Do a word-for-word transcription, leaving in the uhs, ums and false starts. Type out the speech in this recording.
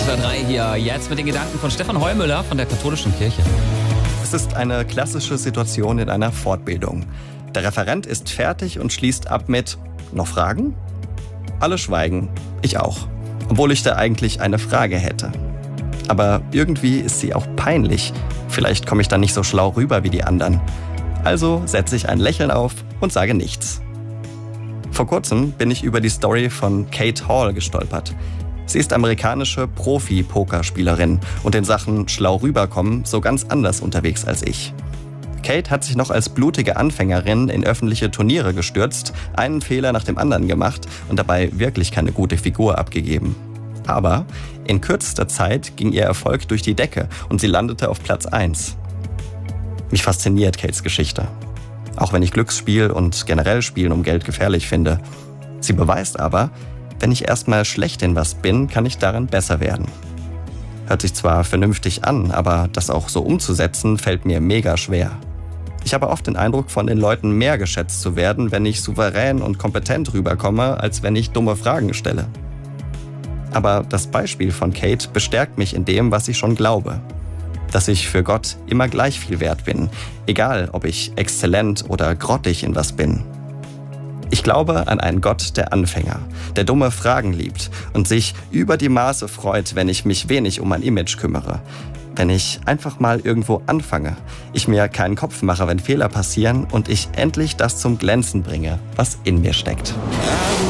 S W R drei hier jetzt mit den Gedanken von Stefan Heumüller von der Katholischen Kirche. Es ist eine klassische Situation in einer Fortbildung. Der Referent ist fertig und schließt ab mit „Noch Fragen?“ Alle schweigen, ich auch, obwohl ich da eigentlich eine Frage hätte. Aber irgendwie ist sie auch peinlich. Vielleicht komme ich dann nicht so schlau rüber wie die anderen. Also setze ich ein Lächeln auf und sage nichts. Vor kurzem bin ich über die Story von Kate Hall gestolpert. Sie ist amerikanische Profi-Pokerspielerin und in Sachen schlau rüberkommen so ganz anders unterwegs als ich. Kate hat sich noch als blutige Anfängerin in öffentliche Turniere gestürzt, einen Fehler nach dem anderen gemacht und dabei wirklich keine gute Figur abgegeben. Aber in kürzester Zeit ging ihr Erfolg durch die Decke und sie landete auf Platz eins. Mich fasziniert Kates Geschichte. Auch wenn ich Glücksspiel und generell Spielen um Geld gefährlich finde. Sie beweist aber, wenn ich erstmal schlecht in was bin, kann ich darin besser werden. Hört sich zwar vernünftig an, aber das auch so umzusetzen, fällt mir mega schwer. Ich habe oft den Eindruck, von den Leuten mehr geschätzt zu werden, wenn ich souverän und kompetent rüberkomme, als wenn ich dumme Fragen stelle. Aber das Beispiel von Kate bestärkt mich in dem, was ich schon glaube. Dass ich für Gott immer gleich viel wert bin, egal ob ich exzellent oder grottig in was bin. Ich glaube an einen Gott der Anfänger, der dumme Fragen liebt und sich über die Maße freut, wenn ich mich wenig um mein Image kümmere. Wenn ich einfach mal irgendwo anfange, ich mir keinen Kopf mache, wenn Fehler passieren und ich endlich das zum Glänzen bringe, was in mir steckt.